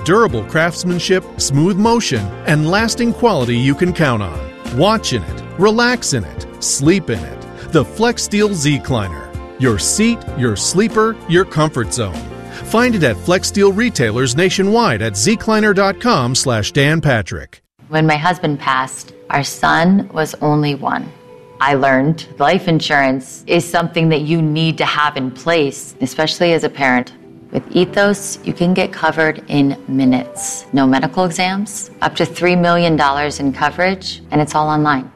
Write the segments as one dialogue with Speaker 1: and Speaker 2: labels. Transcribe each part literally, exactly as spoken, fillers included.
Speaker 1: durable craftsmanship, smooth motion, and lasting quality you can count on. Watch in it, relax in it, sleep in it. The FlexSteel Z-Cliner. Your seat, your sleeper, your comfort zone. Find it at FlexSteel retailers nationwide at zcliner.com slash Dan Patrick.
Speaker 2: When my husband passed, our son was only one. I learned life insurance is something that you need to have in place, especially as a parent. With Ethos, you can get covered in minutes. No medical exams, up to three million dollars in coverage, and it's all online.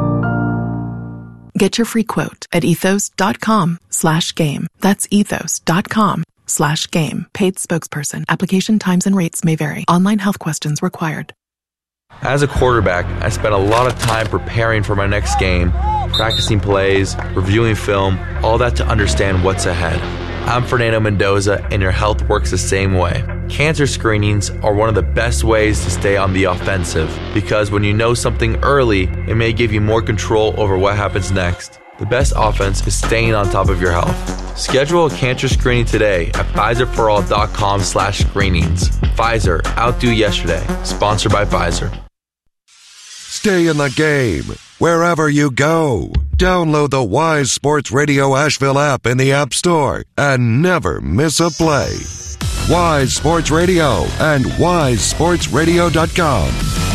Speaker 3: Get your free quote at ethos.com slash game. That's ethos.com slash game. Paid spokesperson. Application times and rates may vary. Online health questions required.
Speaker 4: As a quarterback, I spent a lot of time preparing for my next game, practicing plays, reviewing film, all that to understand what's ahead. I'm Fernando Mendoza, and your health works the same way. Cancer screenings are one of the best ways to stay on the offensive, because when you know something early, it may give you more control over what happens next. The best offense is staying on top of your health. Schedule a cancer screening today at Pfizerforall.com slash screenings. Pfizer, outdo yesterday. Sponsored by Pfizer.
Speaker 5: Stay in the game wherever you go. Download the Wise Sports Radio Asheville app in the App Store and never miss a play. Wise Sports Radio and wise sports radio dot com.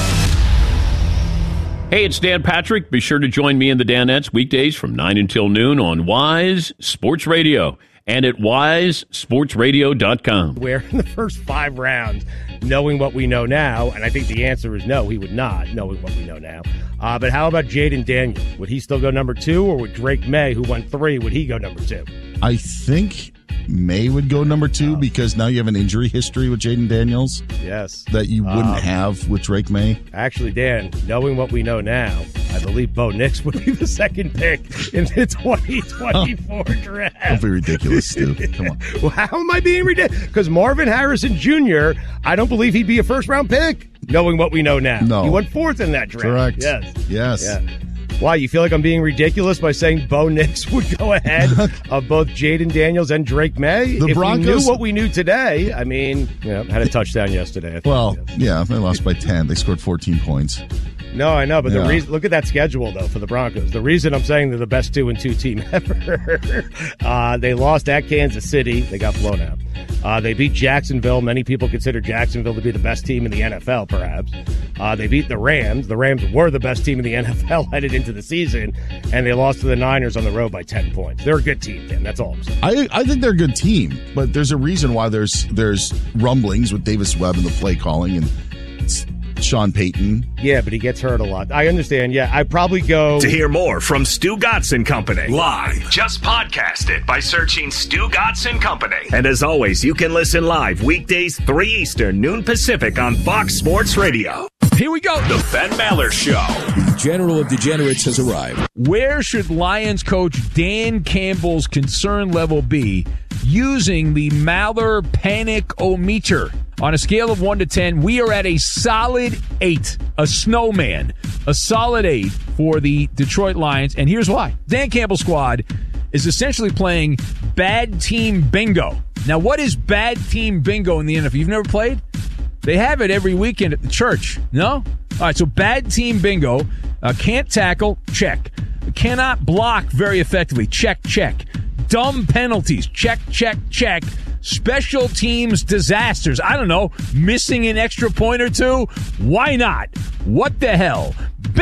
Speaker 6: Hey, it's Dan Patrick. Be sure to join me in the Danettes weekdays from nine until noon on Wise Sports Radio and at wise sports radio dot com.
Speaker 7: Where in the first five rounds, knowing what we know now, and I think the answer is no, he would not, knowing what we know now. Uh, but how about Jaden Daniels? Would he still go number two, or would Drake May, who went three, would he go number two?
Speaker 8: I think May would go number two oh. because now you have an injury history with Jaden Daniels.
Speaker 7: Yes.
Speaker 8: That you wouldn't um, have with Drake May.
Speaker 7: Actually, Dan, knowing what we know now, I believe Bo Nix would be the second pick in the twenty twenty-four oh. draft.
Speaker 8: Don't be ridiculous, Stu. Come on.
Speaker 7: Well, how am I being ridiculous? Because Marvin Harrison Junior, I don't believe he'd be a first-round pick, knowing what we know now.
Speaker 8: No.
Speaker 7: He went fourth in that draft.
Speaker 8: Correct.
Speaker 7: Yes.
Speaker 8: Yes.
Speaker 7: Yeah. Why, you feel like I'm being ridiculous by saying Bo Nix would go ahead of both Jaden Daniels and Drake May?
Speaker 8: The
Speaker 7: if
Speaker 8: Broncos
Speaker 7: we knew what we knew today, I mean, yeah, had a touchdown yesterday. I think,
Speaker 8: well,
Speaker 7: yes.
Speaker 8: yeah, they lost by ten. They scored fourteen points.
Speaker 7: No, I know, but
Speaker 8: yeah.
Speaker 7: the reason, look at that schedule, though, for the Broncos. The reason I'm saying they're the best two and two team ever, uh, they lost at Kansas City. They got blown out. Uh, they beat Jacksonville. Many people consider Jacksonville to be the best team in the N F L, perhaps. Uh, they beat the Rams. The Rams were the best team in the N F L headed into the season, and they lost to the Niners on the road by ten points. They're a good team, Dan. That's all I'm saying.
Speaker 8: I, I think they're a good team, but there's a reason why there's there's rumblings with Davis Webb and the play calling and it's Sean Payton.
Speaker 7: Yeah, but he gets hurt a lot. I understand. Yeah, I'd probably go...
Speaker 9: To hear more from Stu Gatz and Company live, just podcast it by searching Stu Gatz and Company. And as always, you can listen live weekdays three Eastern, noon Pacific on Fox Sports Radio.
Speaker 10: Here we go.
Speaker 9: The Ben Maller Show.
Speaker 10: The General of Degenerates has arrived. Where should Lions coach Dan Campbell's concern level be using the Maller Panic-O-Meter? On a scale of one to ten, we are at a solid eight. A snowman. A solid eight for the Detroit Lions. And here's why. Dan Campbell's squad is essentially playing bad team bingo. Now, what is bad team bingo in the N F L? You've never played? They have it every weekend at the church. No? All right, so bad team bingo. Uh, can't tackle, check. Cannot block very effectively, check, check. Dumb penalties, check, check, check. Special teams disasters. I don't know, missing an extra point or two? Why not? What the hell?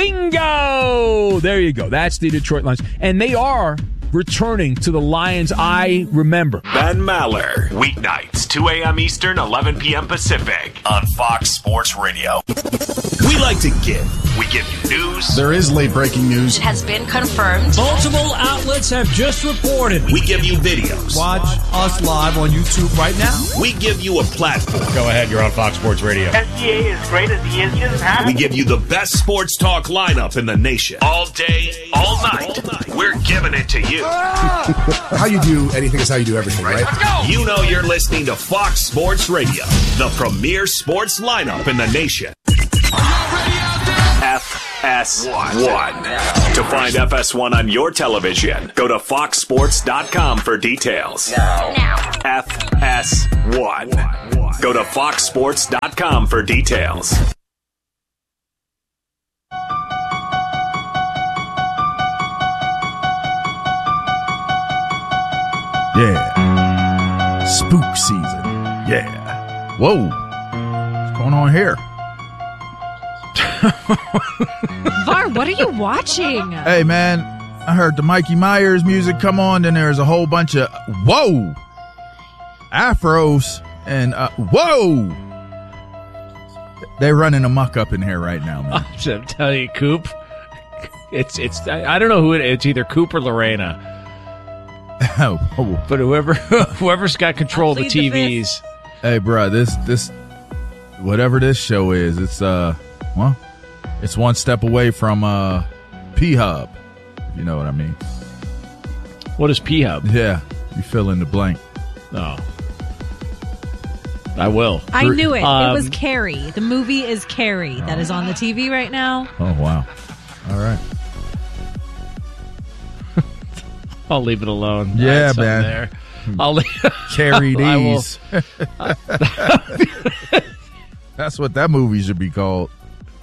Speaker 10: Bingo! There you go. That's the Detroit Lions. And they are returning to the Lions I remember.
Speaker 9: Ben Maller, weeknights, two a.m. Eastern, eleven p.m. Pacific, on Fox Sports Radio. We like to give. We give you news.
Speaker 8: There is late breaking news.
Speaker 11: It has been confirmed.
Speaker 12: Multiple outlets have just reported.
Speaker 9: We give you videos.
Speaker 12: Watch us live on YouTube right now.
Speaker 9: We give you a platform.
Speaker 7: Go ahead, you're on Fox Sports Radio.
Speaker 13: S G A is great as the engine has.
Speaker 9: We give you the best sports talk lineup in the nation. All day, all night. All night. We're giving it to you.
Speaker 14: How you do anything is how you do everything, right?
Speaker 9: Let's go. You know you're listening to Fox Sports Radio, the premier sports lineup in the nation. F S one. To find F S one on your television, go to fox sports dot com for details. Now. now. F S one. Go to fox sports dot com for details.
Speaker 11: Yeah. Spook season. Yeah. Whoa. What's going on here?
Speaker 15: Var, what are you watching?
Speaker 11: Hey, man, I heard the Mikey Myers music come on, then there's a whole bunch of, whoa, afros, and, uh, whoa. They're running amok up in here right now, man.
Speaker 10: I'm telling you, Coop, it's, it's, I, I don't know who it is. It's either Coop or Lorena.
Speaker 11: Oh, oh.
Speaker 10: But whoever, whoever's got control of the T Vs.
Speaker 11: Hey, bro, this, this, whatever this show is, it's, uh, well, it's one step away from uh, P-Hub, if you know what I mean.
Speaker 10: What is P-Hub?
Speaker 11: Yeah, you fill in the blank.
Speaker 10: Oh. I will.
Speaker 15: I knew it.
Speaker 10: Um,
Speaker 15: it was Carrie. The movie is Carrie that is on the T V right now.
Speaker 11: Oh, wow. All right.
Speaker 10: I'll leave it alone.
Speaker 11: Yeah, man.
Speaker 10: There. I'll leave.
Speaker 11: Carrie
Speaker 10: I will-
Speaker 11: D's. That's what that movie should be called.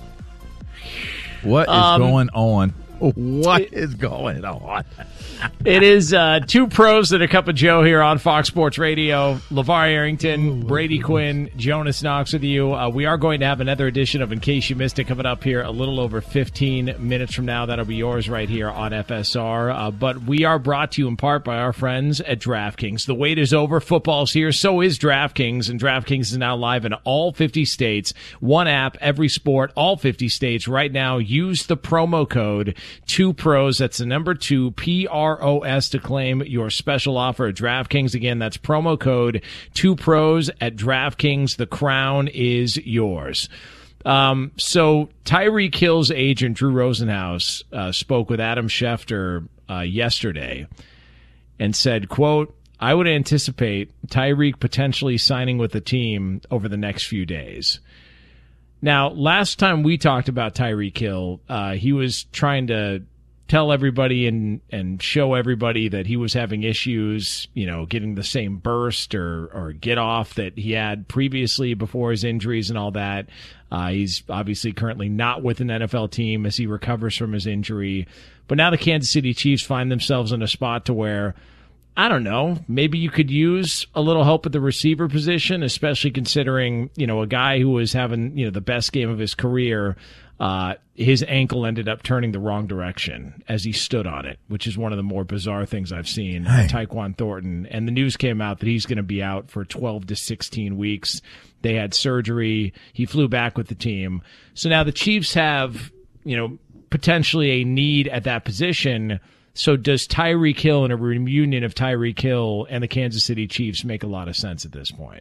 Speaker 11: What is
Speaker 10: Um,
Speaker 11: going on? What is going on?
Speaker 10: It is uh, two pros and a cup of Joe here on Fox Sports Radio. LeVar Arrington, Brady Quinn, Jonas Knox with you. Uh, we are going to have another edition of In Case You Missed It coming up here a little over fifteen minutes from now. That'll be yours right here on F S R. Uh, but we are brought to you in part by our friends at DraftKings. The wait is over. Football's here. So is DraftKings. And DraftKings is now live in all fifty states. One app, every sport, all fifty states. Right now, use the promo code two pros. That's the number two, P R O S, to claim your special offer at DraftKings. Again, that's promo code two pros at DraftKings. The crown is yours. Um, so Tyreek Hill's agent, Drew Rosenhaus, uh, spoke with Adam Schefter uh, yesterday and said, quote, I would anticipate Tyreek potentially signing with the team over the next few days. Now, last time we talked about Tyreek Hill, uh, he was trying to tell everybody and, and show everybody that he was having issues, you know, getting the same burst or, or get off that he had previously before his injuries and all that. Uh, he's obviously currently not with an N F L team as he recovers from his injury. But now the Kansas City Chiefs find themselves in a spot to where, I don't know, maybe you could use a little help at the receiver position, especially considering, you know, a guy who was having, you know, the best game of his career. Uh, his ankle ended up turning the wrong direction as he stood on it, which is one of the more bizarre things I've seen.
Speaker 11: Hey.
Speaker 10: Tyquan Thornton. And the news came out that he's going to be out for twelve to sixteen weeks. They had surgery. He flew back with the team. So now the Chiefs have, you know, potentially a need at that position. So does Tyreek Hill and a reunion of Tyreek Hill and the Kansas City Chiefs make a lot of sense at this point?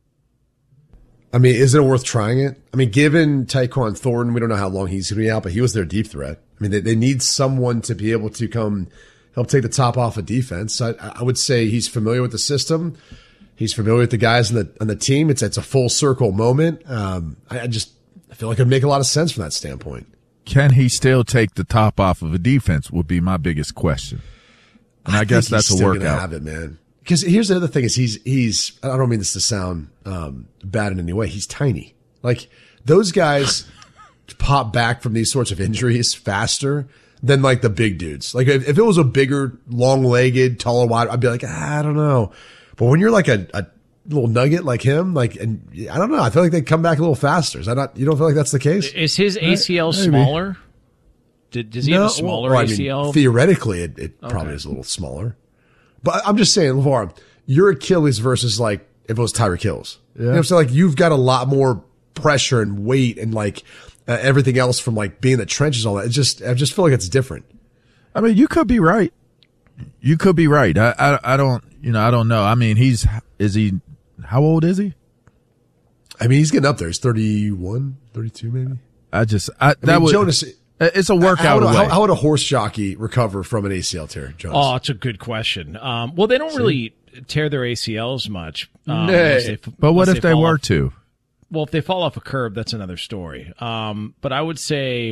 Speaker 14: I mean, isn't it worth trying it? I mean, given Tyquan Thornton, we don't know how long he's going to be out, but he was their deep threat. I mean, they, they need someone to be able to come help take the top off of defense. I, I would say he's familiar with the system. He's familiar with the guys on the on the team. It's it's a full circle moment. Um, I, I just I feel like it would make a lot of sense from that standpoint.
Speaker 11: Can he still take the top off of a defense would be my biggest question. And I, I guess that's
Speaker 14: he's
Speaker 11: a
Speaker 14: still
Speaker 11: workout.
Speaker 14: Gonna have it, man. Because here's the other thing is he's, he's, I don't mean this to sound, um, bad in any way. He's tiny. Like those guys pop back from these sorts of injuries faster than like the big dudes. Like if, if it was a bigger, long legged, taller, wide, I'd be like, ah, I don't know. But when you're like a, a little nugget like him, like, and I don't know, I feel like they come back a little faster. Is that not, you don't feel like that's the case?
Speaker 10: Is his A C L
Speaker 14: Maybe.
Speaker 10: smaller? Did, does he
Speaker 14: no,
Speaker 10: have a smaller
Speaker 14: well, I
Speaker 10: A C L?
Speaker 14: mean, theoretically, it, it
Speaker 10: Okay.
Speaker 14: probably is a little smaller. But I'm just saying, LeVar, your Achilles versus like if it was Tyreek Hill's.
Speaker 11: Yeah.
Speaker 14: You know what I'm saying? Like you've got a lot more pressure and weight and like uh, everything else from like being in the trenches, all that. It's just, I just feel like it's different.
Speaker 11: I mean, you could be right. You could be right. I, I, I don't, you know, I don't know. I mean, he's, is he, how old is he?
Speaker 14: I mean, he's getting up there. He's thirty-one, thirty-two maybe.
Speaker 11: I just, I,
Speaker 14: I
Speaker 11: that
Speaker 14: mean,
Speaker 11: would,
Speaker 14: Jonas,
Speaker 11: it's a workout
Speaker 14: how,
Speaker 11: away.
Speaker 14: how, how would a horse jockey recover from an A C L tear, Jonas?
Speaker 10: Oh, it's a good question. Um, well, they don't really tear their A C Ls much. Um,
Speaker 14: Nay.
Speaker 10: unless they-
Speaker 11: but what
Speaker 10: unless
Speaker 11: if they
Speaker 10: fall
Speaker 11: were
Speaker 10: off-
Speaker 11: to?
Speaker 10: Well, if they fall off a curb, that's another story. Um, but I would say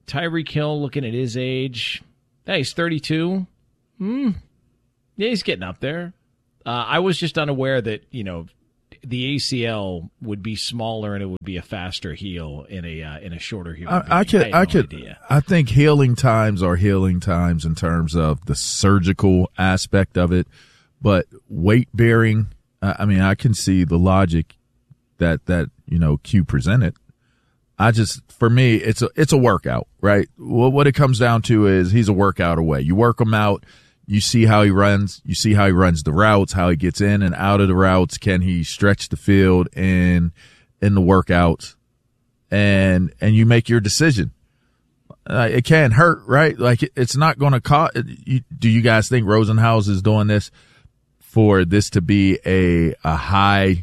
Speaker 7: Tyreek Hill, looking at his age, hey, he's thirty-two. Hmm. Yeah, he's getting up there. Uh, I was just unaware that, you know, the A C L would be smaller and it would be a faster heal in a uh, in a shorter human being.
Speaker 11: I, I could,
Speaker 7: I, had
Speaker 11: I
Speaker 7: no
Speaker 11: could,
Speaker 7: idea.
Speaker 11: I think healing times are healing times in terms of the surgical aspect of it, but weight bearing. Uh, I mean, I can see the logic that that you know Q presented. I just, for me, it's a it's a workout, right? Well, what it comes down to is he's a workout away. You work him out. You see how he runs. You see how he runs the routes, how he gets in and out of the routes. Can he stretch the field in in the workouts? And and you make your decision. Uh, it can't hurt, right? Like it, it's not going to cost. You, do you guys think Rosenhaus is doing this for this to be a a high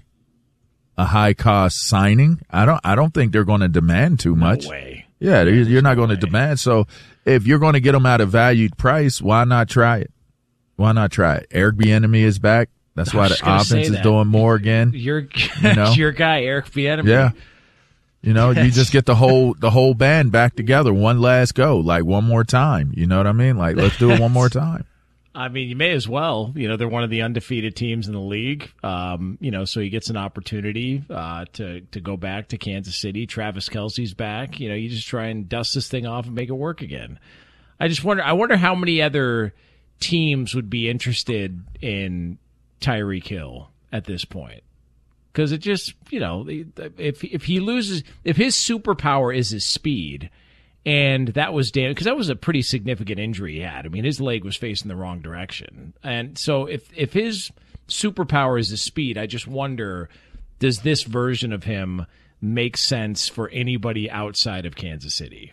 Speaker 11: a high cost signing? I don't I don't think they're going to demand too much.
Speaker 7: No way.
Speaker 11: Yeah, you're not going to demand. So if you're going to get them at a valued price, why not try it? Why not try it? Eric Bieniemy is back. That's why the offense is doing more again.
Speaker 7: Your
Speaker 11: you know?
Speaker 7: your guy, Eric Bieniemy.
Speaker 11: Yeah. You know, you just get the whole the whole band back together. One last go, like one more time. You know what I mean? Like, let's do it one more time.
Speaker 7: I mean, you may as well. You know, they're one of the undefeated teams in the league. Um, you know, so he gets an opportunity uh, to to go back to Kansas City. Travis Kelce's back. You know, you just try and dust this thing off and make it work again. I just wonder. I wonder how many other teams would be interested in Tyreek Hill at this point. Because it just, you know, if if he loses, if his superpower is his speed, and that was damn, because that was a pretty significant injury he had. I mean, his leg was facing the wrong direction, and so if if his superpower is his speed, I just wonder, does this version of him make sense for anybody outside of Kansas City?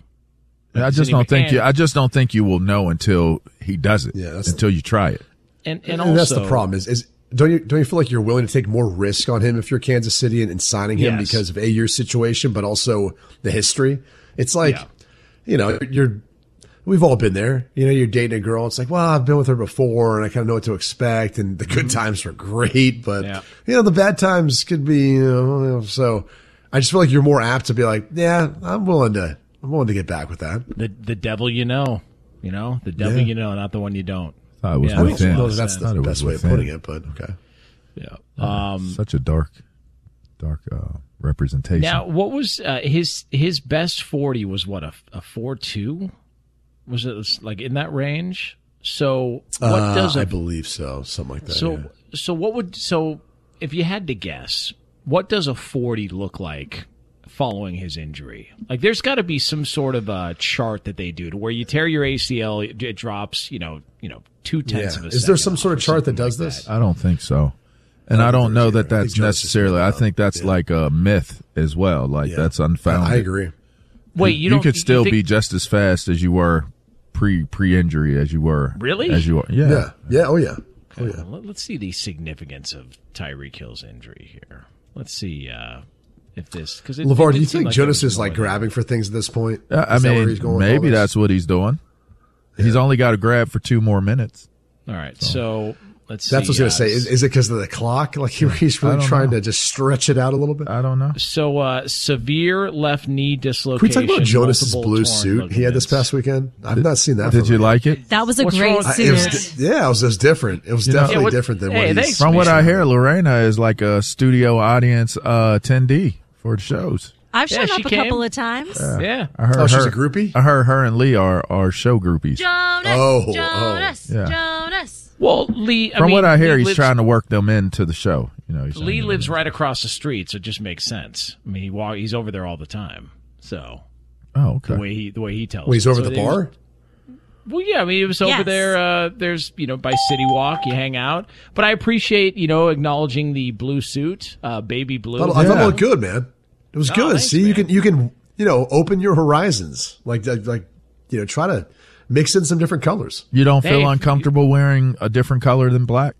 Speaker 11: I just don't think you. I just don't think you will know until he does it.
Speaker 14: Yeah, that's
Speaker 11: until you try it.
Speaker 7: And and,
Speaker 14: and
Speaker 7: also,
Speaker 14: that's the problem. Is is don't you don't you feel like you're willing to take more risk on him if you're Kansas City and, and signing him
Speaker 7: Yes.
Speaker 14: because of a your situation, but also the history? It's like,
Speaker 7: Yeah.
Speaker 14: you know, you're. We've all been there. You know, you're dating a girl. It's like, well, I've been with her before, and I kind of know what to expect. And the good times are great, but
Speaker 7: Yeah.
Speaker 14: you know, the bad times could be. You know, so I just feel like you're more apt to be like, yeah, I'm willing to. I'm willing to get back with that.
Speaker 7: the the devil you know, you know, the devil
Speaker 14: Yeah.
Speaker 7: you know, not the one you don't.
Speaker 11: Thought it was
Speaker 7: Yeah,
Speaker 11: within.
Speaker 14: I don't know if that's
Speaker 11: Thought
Speaker 14: the
Speaker 11: it
Speaker 14: best
Speaker 11: was
Speaker 14: way of
Speaker 11: within.
Speaker 14: putting it, but okay.
Speaker 7: Yeah. Um,
Speaker 11: Such a dark, dark uh, representation.
Speaker 7: Now, what was uh, his his best forty was what a a four two? Was it like in that range? So what
Speaker 14: Uh,
Speaker 7: does a
Speaker 14: I believe so, something like that.
Speaker 7: so
Speaker 14: yeah.
Speaker 7: so what would so if you had to guess, what does a forty look like following his injury? Like, there's got to be some sort of a chart that they do to where you tear your A C L, it, it drops, you know, you know, two tenths
Speaker 14: Yeah.
Speaker 7: of a
Speaker 14: Is there
Speaker 7: second
Speaker 14: some
Speaker 7: off
Speaker 14: sort
Speaker 7: or
Speaker 14: of chart that
Speaker 7: something
Speaker 14: does
Speaker 7: like
Speaker 14: this?
Speaker 11: I don't think so. And
Speaker 14: I
Speaker 11: I
Speaker 14: don't
Speaker 11: don't
Speaker 14: think
Speaker 11: know
Speaker 14: so
Speaker 11: that
Speaker 14: either. I
Speaker 11: that's
Speaker 14: think Joe's just
Speaker 11: necessarily.
Speaker 14: made
Speaker 11: I
Speaker 14: it up.
Speaker 11: think that's
Speaker 14: Yeah.
Speaker 11: like a myth as well. Like
Speaker 14: Yeah.
Speaker 11: that's unfounded.
Speaker 14: I agree.
Speaker 7: Wait, you
Speaker 11: you
Speaker 7: don't
Speaker 11: could
Speaker 7: you
Speaker 11: still
Speaker 7: think-
Speaker 11: be just as fast as you were pre pre injury as you were.
Speaker 7: Really?
Speaker 11: As you are. Yeah.
Speaker 14: Yeah. Yeah. Oh yeah. Oh
Speaker 7: Okay,
Speaker 14: yeah.
Speaker 7: well, let's see the significance of Tyreek Hill's injury here. Let's see uh, if this because
Speaker 14: LeVar,
Speaker 7: it
Speaker 14: do you
Speaker 7: did seem
Speaker 14: think
Speaker 7: like there
Speaker 14: Jonas
Speaker 7: was
Speaker 14: is
Speaker 7: more
Speaker 14: like
Speaker 7: there.
Speaker 14: grabbing for things at this point?
Speaker 11: Yeah, I
Speaker 14: Is that where
Speaker 11: mean,
Speaker 14: he's going with all
Speaker 11: maybe
Speaker 14: this?
Speaker 11: that's what he's doing. He's only got to grab for two more minutes.
Speaker 7: All right, so let's
Speaker 14: That's
Speaker 7: see.
Speaker 14: what I was
Speaker 7: uh,
Speaker 14: going to say. Is, is it because of the clock? Like he, he's
Speaker 11: I
Speaker 14: really
Speaker 11: don't
Speaker 14: trying
Speaker 11: know.
Speaker 14: to just stretch it out a little bit?
Speaker 11: I don't know.
Speaker 7: So uh, severe left knee
Speaker 14: Can we
Speaker 7: dislocation.
Speaker 14: talk about Jonas's
Speaker 7: multiple
Speaker 14: blue
Speaker 7: torn
Speaker 14: suit he had this
Speaker 7: ligaments.
Speaker 14: past weekend? I've not seen that.
Speaker 11: Did
Speaker 14: from
Speaker 11: you
Speaker 14: him.
Speaker 11: like it?
Speaker 15: That was a
Speaker 7: What's
Speaker 15: great
Speaker 7: wrong with-
Speaker 14: I-
Speaker 15: suit.
Speaker 14: It was, yeah, it was just different. It was
Speaker 11: You know-
Speaker 14: definitely
Speaker 7: Yeah, what-
Speaker 14: different than
Speaker 7: hey,
Speaker 14: what he's.
Speaker 7: thanks,
Speaker 11: From what I
Speaker 14: he's-
Speaker 11: hear, Lorena is like a studio audience uh, attendee for the shows.
Speaker 15: I've
Speaker 7: Yeah,
Speaker 15: shown
Speaker 7: she
Speaker 15: up a
Speaker 7: came.
Speaker 15: couple of times.
Speaker 7: Yeah.
Speaker 11: I heard
Speaker 14: Oh, she's
Speaker 11: her,
Speaker 14: a groupie?
Speaker 11: I heard her and Lee are, are show groupies.
Speaker 15: Jonas,
Speaker 14: Oh, oh.
Speaker 15: Jonas,
Speaker 11: Yeah.
Speaker 15: Jonas.
Speaker 7: Well, Lee. I
Speaker 11: From
Speaker 7: mean,
Speaker 11: what I hear,
Speaker 7: Lee
Speaker 11: he's
Speaker 7: lives,
Speaker 11: trying to work them into the show. You know, he's trying
Speaker 7: Lee
Speaker 11: to-
Speaker 7: lives right across the street, so it just makes sense. I mean, he walk, he's over there all the time. So
Speaker 11: Oh, okay.
Speaker 7: the way he the way he tells.
Speaker 14: Well, he's
Speaker 7: it.
Speaker 14: over
Speaker 7: So
Speaker 14: the
Speaker 7: it was-
Speaker 14: bar?
Speaker 7: Well, yeah, I mean, it was over
Speaker 15: Yes.
Speaker 7: there. Uh, there's, you know, by City Walk, you hang out. But I appreciate, you know, acknowledging the blue suit, uh, baby blue.
Speaker 14: I, I thought
Speaker 11: Yeah.
Speaker 14: it looked good, man. It was
Speaker 7: Oh,
Speaker 14: good.
Speaker 7: thanks,
Speaker 14: See, you
Speaker 7: man.
Speaker 14: can you can you know open your horizons. Like like, like you know, try to mix in some different colors.
Speaker 11: You don't feel
Speaker 7: Hey,
Speaker 11: uncomfortable wearing a different color than black?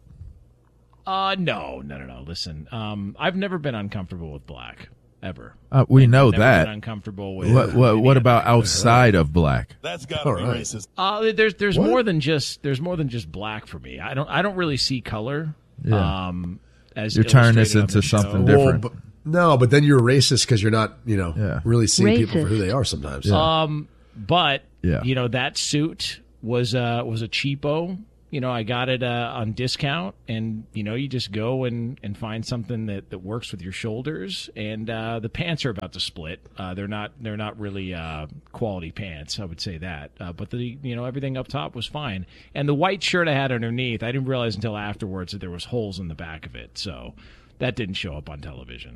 Speaker 7: Uh, no, no, no, no. Listen, um, I've never been uncomfortable with black, ever.
Speaker 11: Uh, we know
Speaker 7: Never
Speaker 11: that.
Speaker 7: been uncomfortable with.
Speaker 11: What what,
Speaker 7: any
Speaker 11: what
Speaker 7: other
Speaker 11: about
Speaker 7: color.
Speaker 11: outside of black?
Speaker 8: That's got
Speaker 14: All
Speaker 8: to be
Speaker 14: right.
Speaker 8: racist.
Speaker 7: Uh, there's there's
Speaker 14: What?
Speaker 7: more than just there's more than just black for me. I don't I don't really see color.
Speaker 11: Yeah.
Speaker 7: Um, as
Speaker 11: You're turning this
Speaker 7: illustrated on
Speaker 11: into
Speaker 7: the show.
Speaker 11: something
Speaker 14: Well,
Speaker 11: different.
Speaker 14: but, no, but then you're racist because you're not you know
Speaker 11: Yeah.
Speaker 14: really seeing people for
Speaker 2: Racist.
Speaker 14: who they are sometimes.
Speaker 11: Yeah.
Speaker 7: Um,
Speaker 10: but
Speaker 11: Yeah.
Speaker 10: you know, that suit was uh, was a cheapo. You know, I got it uh, on discount, and you know, you just go and, and find something that, that works with your shoulders. And uh, the pants are about to split. Uh, they're not they're not really uh, quality pants, I would say that. Uh, but the you know everything up top was fine. And the white shirt I had underneath, I didn't realize until afterwards that there was holes in the back of it. So that didn't show up on television.